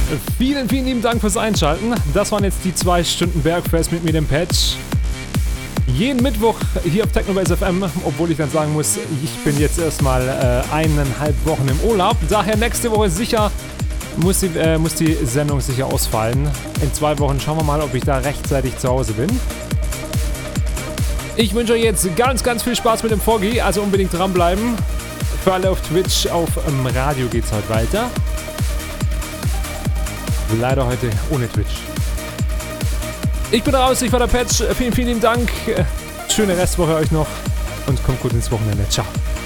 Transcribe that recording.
Vielen, vielen lieben Dank fürs Einschalten. Das waren jetzt die 2 Stunden Bergfest mit mir, dem Patch. Jeden Mittwoch hier auf Technobase FM, obwohl ich dann sagen muss, ich bin jetzt erstmal 1,5 Wochen im Urlaub. Daher nächste Woche sicher muss die Sendung sicher ausfallen. In 2 Wochen schauen wir mal, ob ich da rechtzeitig zu Hause bin. Ich wünsche euch jetzt ganz, ganz viel Spaß mit dem Foggy, also unbedingt dranbleiben. Für alle auf Twitch, auf Radio geht's heute weiter. Leider heute ohne Twitch. Ich bin raus, ich war der Patch. Vielen, vielen lieben Dank. Schöne Restwoche euch noch und kommt gut ins Wochenende. Ciao.